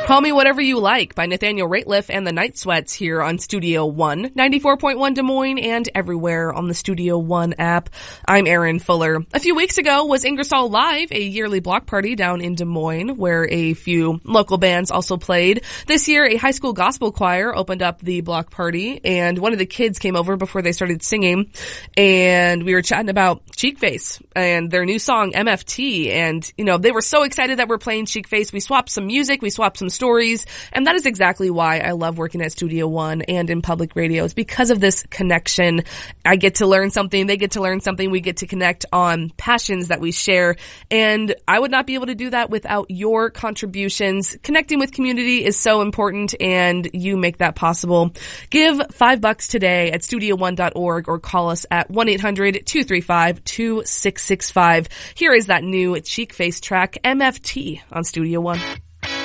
Call Me Whatever You Like by Nathaniel Rateliff and the Night Sweats here on Studio One, 94.1 Des Moines and everywhere on the Studio One app. I'm Erin Fuller. A few weeks ago was Ingersoll Live, a yearly block party down in Des Moines where a few local bands also played. This year, a high school gospel choir opened up the block party, and one of the kids came over before they started singing, and we were chatting about Cheekface and their new song MFT, and they were so excited that we're playing Cheekface. We swapped some music, we swapped some stories, and that is exactly why I love working at Studio One and in public radio. It's because of this connection. I get to learn something, they get to learn something, we get to connect on passions that we share, and I would not be able to do that without your contributions. Connecting with community is so important, and you make that possible. Give $5 today at studio1.org or call us at 1-800-235-2665. Here is that new Cheekface track, MFT, on Studio One.